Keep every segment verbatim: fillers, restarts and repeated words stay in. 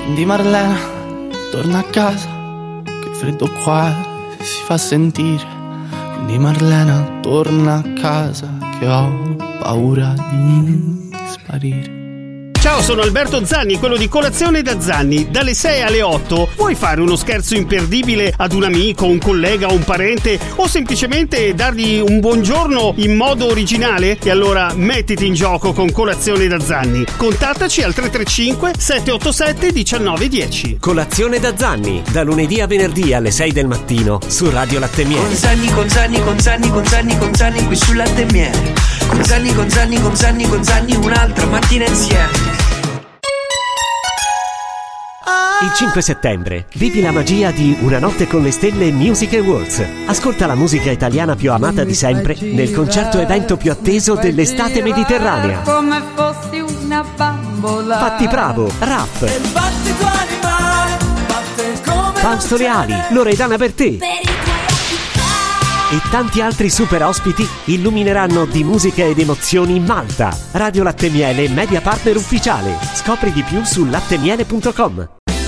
Quindi Marlena, torna a casa, che il freddo qua si fa sentire. Quindi Marlena, torna a casa, che ho paura di sparire. Ciao, sono Alberto Zanni, quello di Colazione da Zanni. Dalle sei alle otto vuoi fare uno scherzo imperdibile ad un amico, un collega, un parente o semplicemente dargli un buongiorno in modo originale? E allora mettiti in gioco con Colazione da Zanni. Contattaci al tre tre cinque sette otto sette uno nove uno zero. Colazione da Zanni, da lunedì a venerdì alle sei del mattino su Radio Latte Miele. Con Zanni, con Zanni, con Zanni, con Zanni, con Zanni qui su Latte Miele. Con Zanni, con Zanni, con Zanni, con Zanni un'altra mattina insieme. Il cinque settembre vivi la magia di Una notte con le stelle Music Awards. Ascolta la musica italiana più amata di sempre nel concerto evento più atteso dell'estate mediterranea. Come fossi una bambola. Fatti Bravo, Raff, Fausto Leali, Loredana Bertè e tanti altri super ospiti illumineranno di musica ed emozioni Malta. Radio Latte Miele, media partner ufficiale. Scopri di più su lattemiele punto com.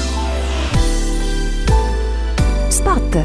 Spot.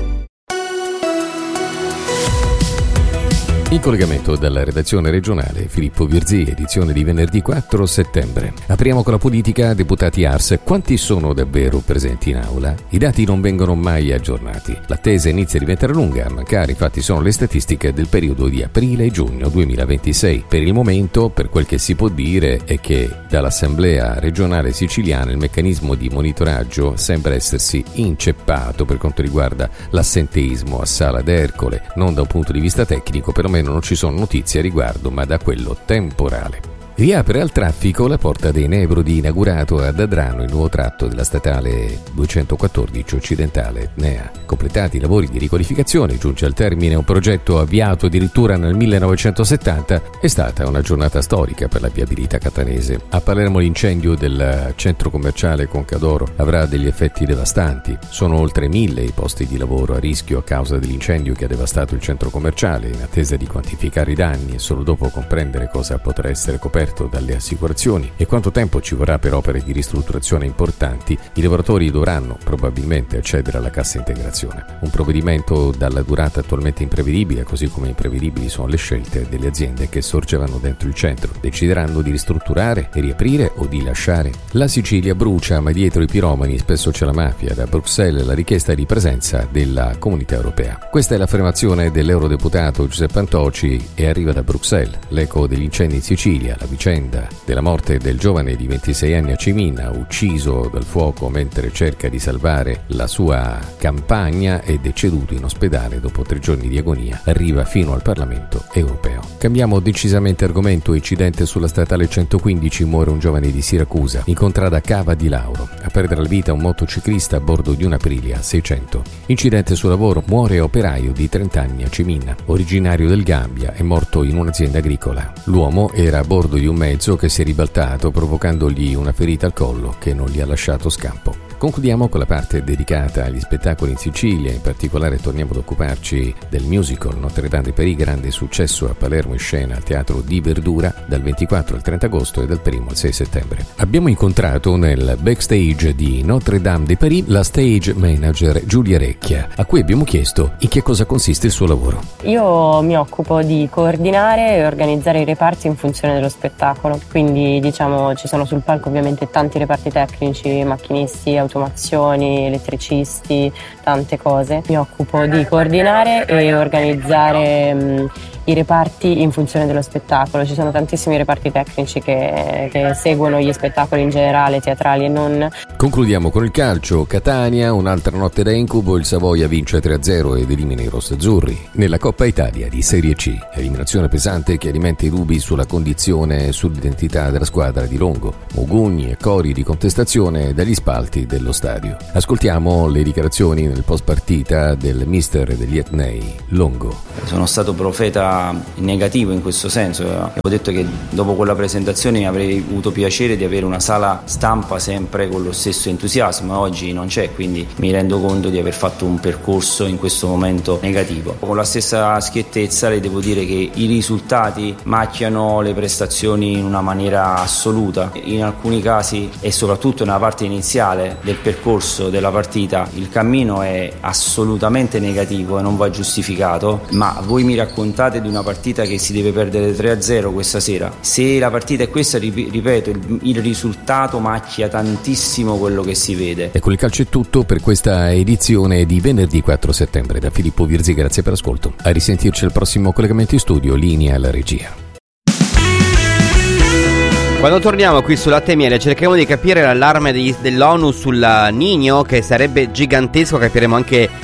In collegamento dalla redazione regionale, Filippo Virzì, edizione di venerdì quattro settembre. Apriamo con la politica. Deputati Ars, quanti sono davvero presenti in aula? I dati non vengono mai aggiornati. L'attesa inizia a diventare lunga, a mancare infatti sono le statistiche del periodo di aprile e giugno duemilaventisei. Per il momento, per quel che si può dire, è che dall'Assemblea regionale siciliana il meccanismo di monitoraggio sembra essersi inceppato per quanto riguarda l'assenteismo a Sala d'Ercole, non da un punto di vista tecnico, perlomeno non ci sono notizie a riguardo, ma da quello temporale. Riapre al traffico la Porta dei Nebrodi, inaugurato ad Adrano il nuovo tratto della statale duecentoquattordici occidentale N E A. Completati i lavori di riqualificazione, giunge al termine un progetto avviato addirittura nel millenovecentosettanta. È stata una giornata storica per la viabilità catanese. A Palermo l'incendio del centro commerciale Concadoro avrà degli effetti devastanti. Sono oltre mille i posti di lavoro a rischio a causa dell'incendio che ha devastato il centro commerciale. In attesa di quantificare i danni e solo dopo comprendere cosa potrà essere coperto dalle assicurazioni e quanto tempo ci vorrà per opere di ristrutturazione importanti, i lavoratori dovranno probabilmente accedere alla cassa integrazione. Un provvedimento dalla durata attualmente imprevedibile, così come imprevedibili sono le scelte delle aziende che sorgevano dentro il centro. Decideranno di ristrutturare e riaprire o di lasciare? La Sicilia brucia, ma dietro i piromani spesso c'è la mafia. Da Bruxelles la richiesta di presenza della Comunità Europea. Questa è l'affermazione dell'eurodeputato Giuseppe Antoci e arriva da Bruxelles. L'eco degli incendi in Sicilia, la vicenda della morte del giovane di ventisei anni a Cimina, ucciso dal fuoco mentre cerca di salvare la sua campagna e deceduto in ospedale dopo tre giorni di agonia, arriva fino al Parlamento europeo. Cambiamo decisamente argomento. Incidente sulla statale centoquindici, muore un giovane di Siracusa in contrada Cava di Lauro. A perdere la vita un motociclista a bordo di una Aprilia seicento. Incidente sul lavoro, muore operaio di trenta anni a Cimina, originario del Gambia, è morto in un'azienda agricola. L'uomo era a bordo di un mezzo che si è ribaltato provocandogli una ferita al collo che non gli ha lasciato scampo. Concludiamo con la parte dedicata agli spettacoli in Sicilia, in particolare torniamo ad occuparci del musical Notre Dame de Paris, grande successo a Palermo in scena al Teatro di Verdura dal ventiquattro al trenta agosto e dal primo al sei settembre. Abbiamo incontrato nel backstage di Notre Dame de Paris la stage manager Giulia Recchia, a cui abbiamo chiesto in che cosa consiste il suo lavoro. Io mi occupo di coordinare e organizzare i reparti in funzione dello spettacolo, quindi diciamo ci sono sul palco ovviamente tanti reparti tecnici, macchinisti, automazioni, elettricisti, tante cose. Mi occupo di coordinare e organizzare mh, i reparti in funzione dello spettacolo. Ci sono tantissimi reparti tecnici che, che seguono gli spettacoli in generale, teatrali e non. Concludiamo con il calcio. Catania, un'altra notte da incubo, il Savoia vince tre a zero ed elimina i rossazzurri nella Coppa Italia di Serie C. Eliminazione pesante che alimenta i dubbi sulla condizione e sull'identità della squadra di Longo. Mugugni e cori di contestazione dagli spalti dello stadio. Ascoltiamo le dichiarazioni nel post partita del mister degli Etnei, Longo. Sono stato profeta sia negativo in questo senso. Ho detto che dopo quella presentazione avrei avuto piacere di avere una sala stampa sempre con lo stesso entusiasmo, oggi non c'è, quindi mi rendo conto di aver fatto un percorso in questo momento negativo. Con la stessa schiettezza le devo dire che i risultati macchiano le prestazioni in una maniera assoluta. In alcuni casi, e soprattutto nella parte iniziale del percorso della partita, il cammino è assolutamente negativo e non va giustificato, ma voi mi raccontate di una partita che si deve perdere tre a zero questa sera. Se la partita è questa, ripeto, il, il risultato macchia tantissimo quello che si vede. Ecco, il calcio è tutto per questa edizione di venerdì quattro settembre. Da Filippo Virzi, grazie per l'ascolto. A risentirci al prossimo collegamento in studio, linea alla regia. Quando torniamo qui su Latte e Miele cercheremo di capire l'allarme degli, dell'ONU sul Niño, che sarebbe gigantesco, capiremo anche